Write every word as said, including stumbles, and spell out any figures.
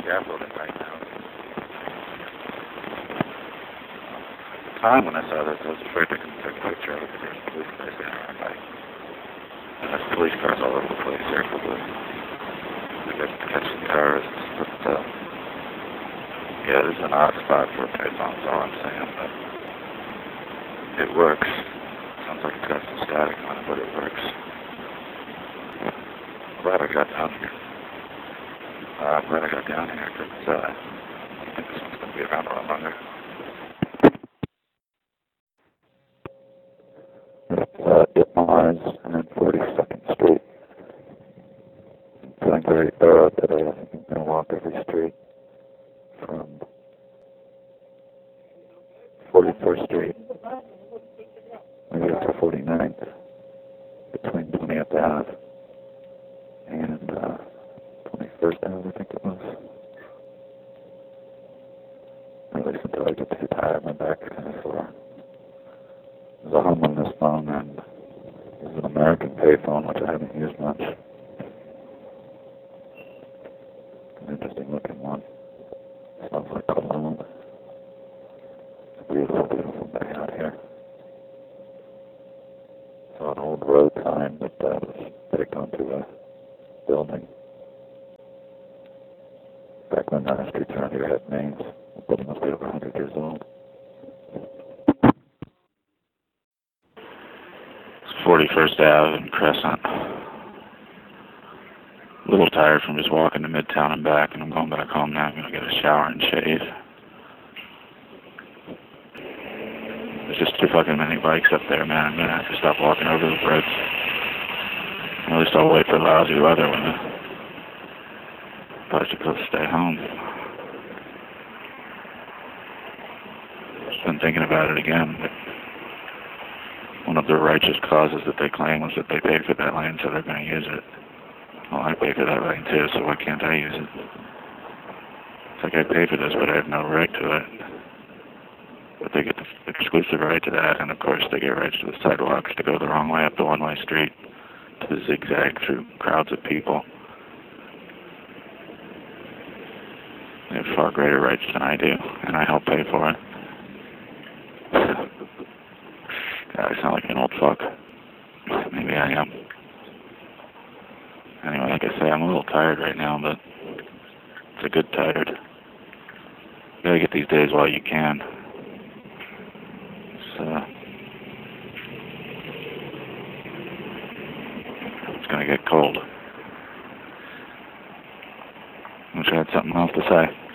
scaffolding right now. At the time when I saw this, I was afraid to take a picture of it because there's police cars down around by. And there's police cars all over the place here for the, I guess, catching terrorists. But, uh, yeah, this is an odd spot for a payphone, is all I'm saying, but it works. Sounds like it's got some static on it, but it works. I'm glad I got down here. Uh, I'm glad I got down here, because uh, I think this one's going to be around a lot longer. It's uh, Dip Mars and forty-second Street. I'm feeling very thorough today. I think I'm going to walk every street from forty-first Street, maybe up to forty-ninth, between twentieth Ave and uh, twenty-first Ave, I think it was. At least until I get too tired, my back is kind of sore. There's a home on this phone, and there's an American payphone, which I haven't used much. An interesting looking one. Smells like cologne. It's a beautiful, beautiful day out here. Saw an old road sign that uh, was baked onto a building. Back when uh, streets around here had names, the building must be over one hundred years old. It's forty-first Ave and Crescent. A little tired from just walking to Midtown and back, and I'm going back home now. I'm going to get a shower and shave. There's just too fucking many bikes up there, man. I'm going to have to stop walking over the bridge. At least I'll wait for lousy weather when the probably supposed to stay home. Just been thinking about it again. One of the righteous causes that they claim was that they paid for that lane, so they're going to use it. Well, I pay for that lane too, so why can't I use it? It's like I pay for this, but I have no right to it. But they get the exclusive right to that, and of course they get rights to the sidewalks to go the wrong way up the one-way street, to zigzag through crowds of people. They have far greater rights than I do, and I help pay for it. God, I sound like an old fuck. Maybe I am. Anyway, like I say, I'm a little tired right now, but it's a good tired. You gotta get these days while you can. So, it's gonna get cold. I wish I had something else to say.